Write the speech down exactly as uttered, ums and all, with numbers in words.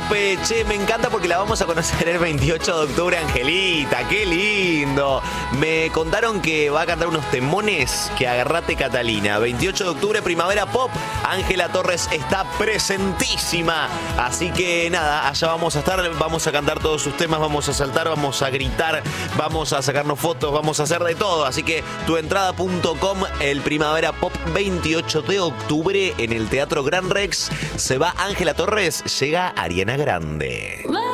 Pope. Che, me encanta porque la vamos a conocer el veintiocho de octubre, Angelita. ¡Qué lindo! Me contaron que va a cantar unos temones que agarrate, Catalina. veintiocho de octubre, Primavera Pop. Ángela Torres está presentísima. Así que nada, allá vamos a estar. Vamos a cantar todos sus temas, vamos a saltar, vamos a gritar, vamos a sacarnos fotos, vamos a hacer de todo. Así que tuentrada punto com, el Primavera Pop veintiocho de octubre en el Teatro Gran Rex. Se va Ángela Torres, llega Ariana Grande.